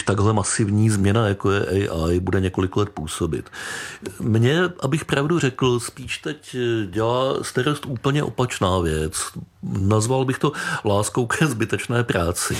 takhle masivní změna, jako je AI, bude několik let působit. Mně, abych pravdu řekl, spíš teď dělá starost úplně opačná věc. Nazval bych to láskou ke zbytečné práci.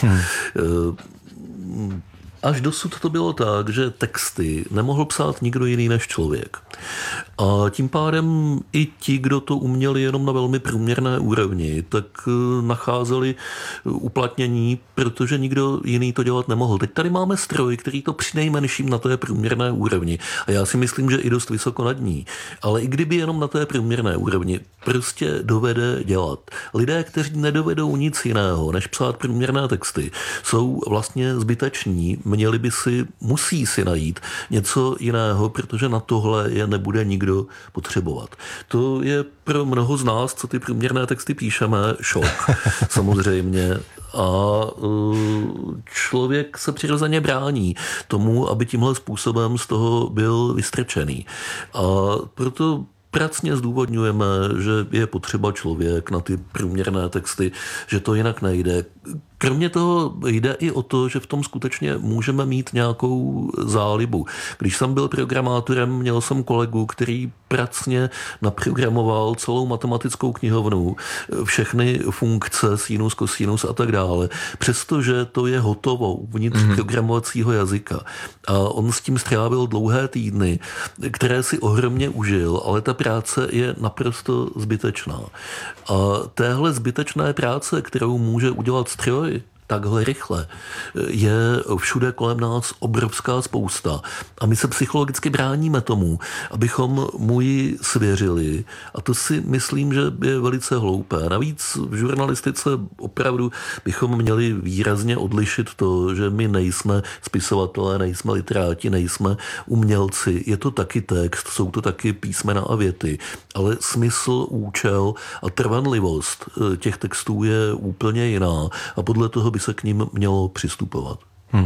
Až dosud to bylo tak, že texty nemohl psát nikdo jiný než člověk. A tím pádem i ti, kdo to uměli jenom na velmi průměrné úrovni, tak nacházeli uplatnění, protože nikdo jiný to dělat nemohl. Teď tady máme stroj, který to přinejmenším na té průměrné úrovni. A já si myslím, že i dost vysoko nad ní. Ale i kdyby jenom na té průměrné úrovni prostě dovede dělat. Lidé, kteří nedovedou nic jiného, než psát průměrné texty, jsou vlastně zbyteční. Musí si najít něco jiného, protože na tohle je nebude nikdo potřebovat. To je pro mnoho z nás, co ty průměrné texty píšeme, šok, samozřejmě. A člověk se přirozeně brání tomu, aby tímhle způsobem z toho byl vystrčený. A proto pracně zdůvodňujeme, že je potřeba člověk na ty průměrné texty, že to jinak nejde. Kromě toho jde i o to, že v tom skutečně můžeme mít nějakou zálibu. Když jsem byl programátorem, měl jsem kolegu, který pracně naprogramoval celou matematickou knihovnu, všechny funkce, sinus, kosinus a tak dále, přestože to je hotovo uvnitř programovacího jazyka. A on s tím strávil dlouhé týdny, které si ohromně užil, ale ta práce je naprosto zbytečná. A téhle zbytečné práce, kterou může udělat stroj, takhle rychle, je všude kolem nás obrovská spousta. A my se psychologicky bráníme tomu, abychom mu ji svěřili. A to si myslím, že je velice hloupé. Navíc v žurnalistice opravdu bychom měli výrazně odlišit to, že my nejsme spisovatelé, nejsme literáti, nejsme umělci. Je to taky text, jsou to taky písmena a věty. Ale smysl, účel a trvanlivost těch textů je úplně jiná. A podle toho by se k ním mělo přistupovat.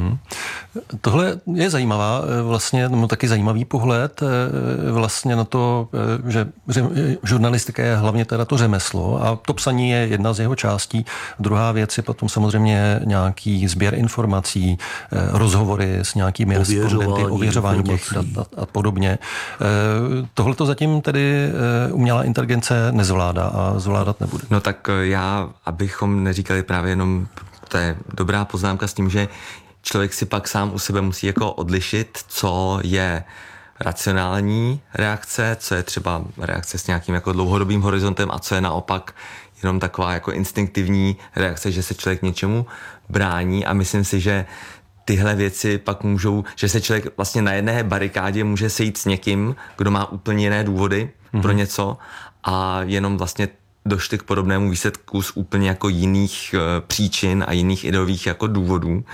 Tohle je zajímavá, vlastně taky zajímavý pohled vlastně na to, že žurnalistika je hlavně teda to řemeslo a to psaní je jedna z jeho částí. Druhá věc je potom samozřejmě nějaký sběr informací, rozhovory s nějakými respondenty, ověřování těch dat a podobně. Tohle to zatím tedy umělá inteligence nezvládá a zvládat nebude. No tak já, abychom neříkali právě jenom, to je dobrá poznámka s tím, že člověk si pak sám u sebe musí jako odlišit, co je racionální reakce, co je třeba reakce s nějakým jako dlouhodobým horizontem a co je naopak jenom taková jako instinktivní reakce, že se člověk něčemu brání a myslím si, že tyhle věci pak můžou, že se člověk vlastně na jedné barikádě může sejít s někým, kdo má úplně jiné důvody pro něco a jenom vlastně došli k podobnému výsledku z úplně jako jiných příčin a jiných ideových jako důvodů.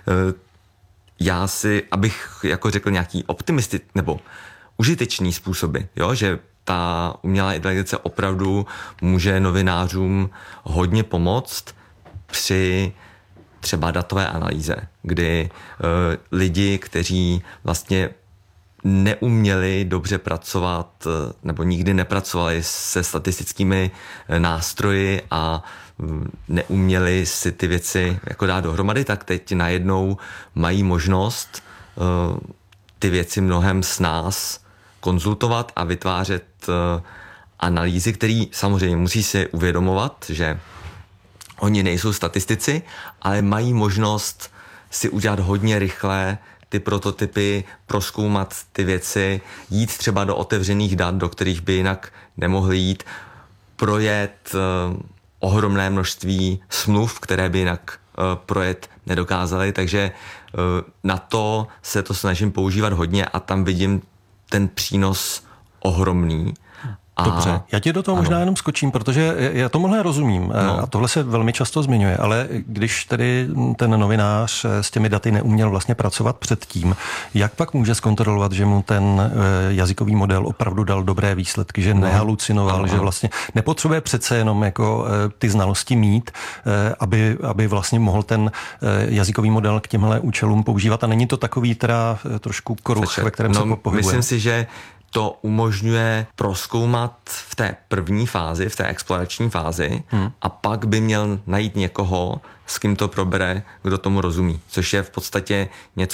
Já si, abych jako řekl nějaký optimistický nebo užitečný způsoby, jo, že ta umělá inteligence opravdu může novinářům hodně pomoct při třeba datové analýze, kdy lidi, kteří vlastně neuměli dobře pracovat nebo nikdy nepracovali se statistickými nástroji a neuměli si ty věci jako dát dohromady, tak teď najednou mají možnost ty věci mnohem s nás konzultovat a vytvářet analýzy, které samozřejmě musí si uvědomovat, že oni nejsou statistici, ale mají možnost si udělat hodně rychle ty prototypy, prozkoumat ty věci, jít třeba do otevřených dat, do kterých by jinak nemohli jít, projet ohromné množství smluv, které by jinak projet nedokázali, takže na to se to snažím používat hodně a tam vidím ten přínos ohromný. Dobře, já ti do toho možná jenom skočím, protože já tomuhle rozumím a tohle se velmi často zmiňuje, ale když tedy ten novinář s těmi daty neuměl vlastně pracovat předtím, jak pak může zkontrolovat, že mu ten jazykový model opravdu dal dobré výsledky, že nehalucinoval, že vlastně nepotřebuje přece jenom jako ty znalosti mít, aby vlastně mohl ten jazykový model k těmhle účelům používat a není to takový teda trošku kruh, ve kterém se pohybuje. Myslím si, že to umožňuje prozkoumat v té první fázi, v té explorační fázi a pak by měl najít někoho, s kým to probere, kdo tomu rozumí, což je v podstatě něco